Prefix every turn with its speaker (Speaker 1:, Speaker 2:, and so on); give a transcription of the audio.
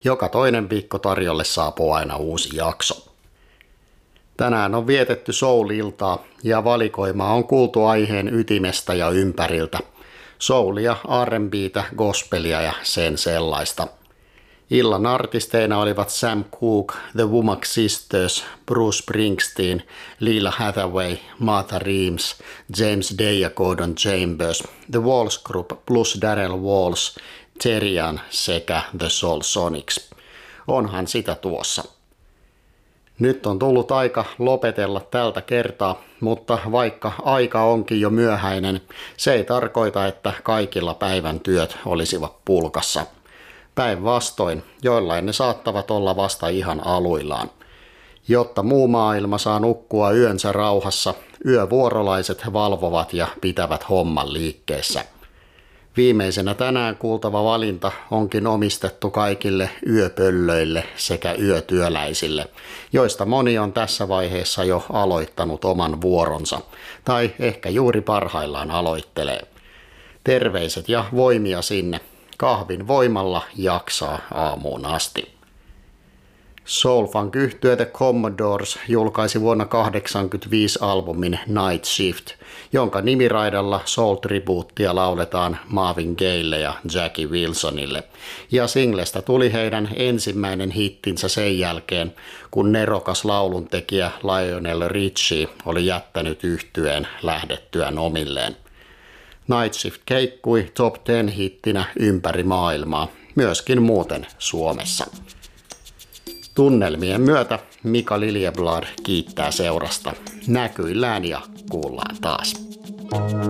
Speaker 1: Joka toinen viikko tarjolle saapuu aina uusi jakso. Tänään on vietetty soul-iltaa ja valikoima on kuultu aiheen ytimestä ja ympäriltä. Soulia, R&B:tä, gospelia ja sen sellaista. Illan artisteina olivat Sam Cooke, The Womack Sisters, Bruce Springsteen, Lila Hathaway, Martha Reeves, James Day ja Gordon Chambers, The Walls Group plus Darrell Walls, Terian sekä The Soul Sonics. Onhan sitä tuossa. Nyt on tullut aika lopetella tältä kertaa, mutta vaikka aika onkin jo myöhäinen, se ei tarkoita, että kaikilla päivän työt olisivat pulkassa. Päinvastoin, joillain ne saattavat olla vasta ihan aluillaan. Jotta muu maailma saa nukkua yönsä rauhassa, yövuorolaiset valvovat ja pitävät homman liikkeessä. Viimeisenä tänään kuultava valinta onkin omistettu kaikille yöpöllöille sekä yötyöläisille, joista moni on tässä vaiheessa jo aloittanut oman vuoronsa, tai ehkä juuri parhaillaan aloittelee. Terveiset ja voimia sinne. Kahvin voimalla jaksaa aamuun asti. Soul-funk-yhtye The Commodores julkaisi vuonna 1985 albumin Night Shift, jonka nimiraidalla soul-tribuuttia lauletaan Marvin Gayelle ja Jackie Wilsonille, ja singlestä tuli heidän ensimmäinen hittinsä sen jälkeen, kun nerokas lauluntekijä Lionel Richie oli jättänyt yhtyeen lähdettyään omilleen. Night Shift keikkui top 10 hittinä ympäri maailmaa, myöskin muuten Suomessa. Tunnelmien myötä Mika Liljeblad kiittää seurasta. Näkyillään ja kuullaan taas.